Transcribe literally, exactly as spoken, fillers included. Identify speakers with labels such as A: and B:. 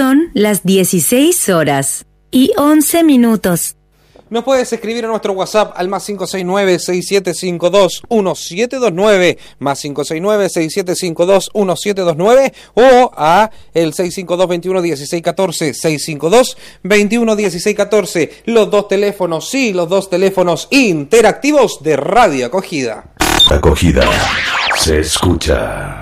A: Son las dieciséis horas y once minutos.
B: Nos puedes escribir a nuestro WhatsApp al más cinco seis nueve, seis siete cinco dos, uno siete dos nueve, más cinco seis nueve, seis siete cinco dos, uno siete dos nueve, o a el seis cinco dos, veintiuno dieciséis catorce, seis cinco dos, veintiuno dieciséis catorce, los dos teléfonos, sí, los dos teléfonos interactivos de Radio Acogida.
C: Acogida se escucha.